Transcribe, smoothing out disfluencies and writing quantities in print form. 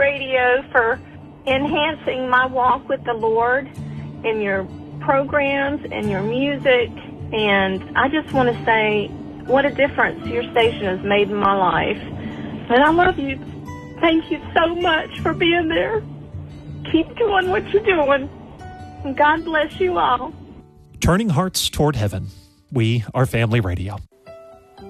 Radio for enhancing my walk with the Lord in your programs and your music. And I just want to say what a difference your station has made in my life. And I love you. Thank you so much for being there. Keep doing what you're doing. And God bless you all. Turning hearts toward heaven. We are Family Radio.